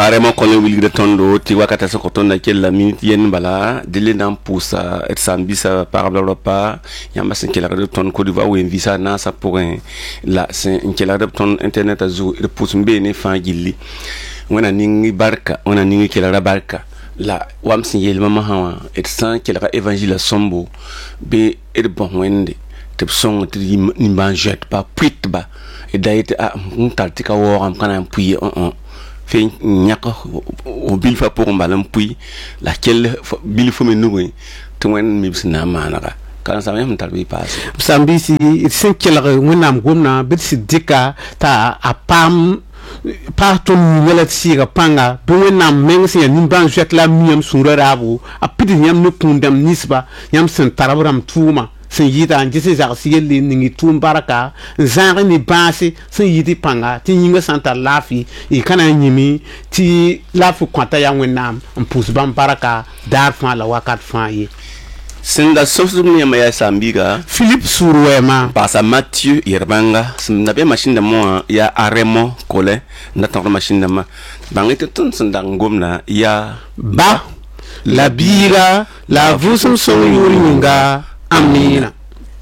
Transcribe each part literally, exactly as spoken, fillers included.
aremo kono wilgde tondo ti wakata so kotonda kella minute yen bala dile nan pousa et sambisa par l'Europa yamba sen kella de ton Côte d'Ivoire ou visa na sa pour la sen kella de ton internet azu de pousse mbene fa gilli wana ningi barka wana ningi kella barka la wam sin yel mama hawa et san kella évangile sombo be et bon wende te son ti ni banjet pas puit ba et d'ailleurs a un taltika wo am kana puye on fait nyaka o bil fa pour mbalam puis laquelle bil fo me nouri to wen mi bisna manaka kan sa même talbi passe sambisi sen kelare wonam gomna bet sidika ta apam parton ngela siga panga do wonam mengsi ni ban jet la miam sura rabu apidi nyam no kundam nisba nyam sen tarabram tuma sen yita njese za siyeli ningi tumbaraka zanre ni basi sen yiti panga ti nyinga santa lafi e kana nyimi ti lafi kwata ya wenam mpus bam baraka dar fa la wakat fa yi Sinda sosum ni maya sambiga Philippe Suruema pasa Mathieu Yerbanga sinda be machine de moi ya aremo kole na ton machine de ma bangite tun sinda ngomna ya ba la bira la vusum so yuringa amina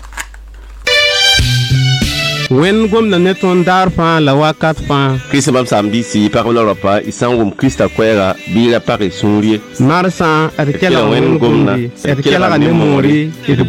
wen gomna neton dar fa la wakat fa Christ bam sambisi par l'Europa isangum Christ akwera bila pare sunrie marsa arkela wen gomna arkela ne mori